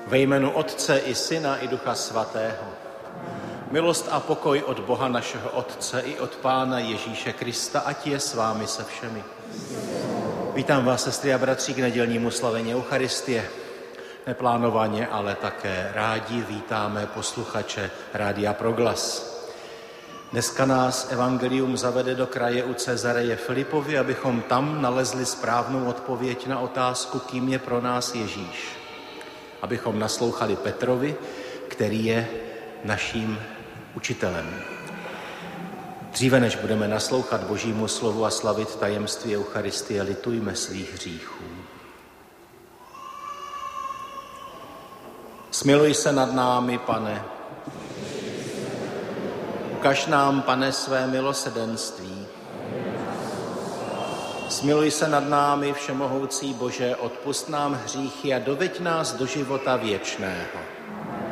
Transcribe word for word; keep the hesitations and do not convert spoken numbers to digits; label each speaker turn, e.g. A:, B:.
A: Ve jménu Otce i Syna i Ducha Svatého. Milost a pokoj od Boha našeho Otce i od Pána Ježíše Krista, ať je s vámi se všemi. Vítám vás, sestry a bratři, k nedělnímu slavení Eucharistie. Neplánovaně, ale také rádi vítáme posluchače Rádia Proglas. Dneska nás evangelium zavede do kraje u Cezareje Filipovi, abychom tam nalezli správnou odpověď na otázku, kým je pro nás Ježíš. Abychom naslouchali Petrovi, který je naším učitelem. Dříve než budeme naslouchat Božímu slovu a slavit tajemství Eucharistie, litujme svých hříchů. Smiluj se nad námi, Pane. Ukaž nám, Pane, své milosrdenství. Smiluj se nad námi, všemohoucí Bože, odpusť nám hříchy a doveď nás do života věčného.